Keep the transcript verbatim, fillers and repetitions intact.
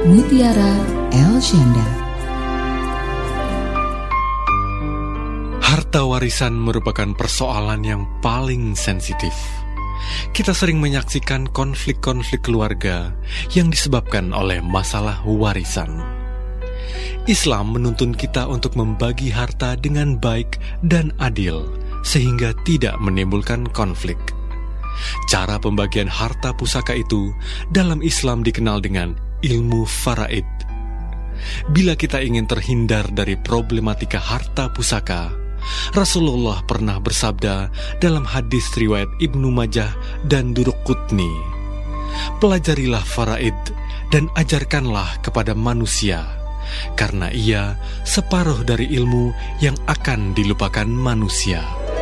Mutiara Elsyanda. Harta warisan merupakan persoalan yang paling sensitif. Kita sering menyaksikan konflik-konflik keluarga yang disebabkan oleh masalah warisan. Islam menuntun kita untuk membagi harta dengan baik dan adil, sehingga tidak menimbulkan konflik. Cara pembagian harta pusaka itu dalam Islam dikenal dengan ilmu faraid. Bila kita ingin terhindar dari problematika harta pusaka, Rasulullah pernah bersabda dalam hadis riwayat Ibnu Majah dan Duruqutni, "Pelajarilah faraid dan ajarkanlah kepada manusia, karena ia separuh dari ilmu yang akan dilupakan manusia."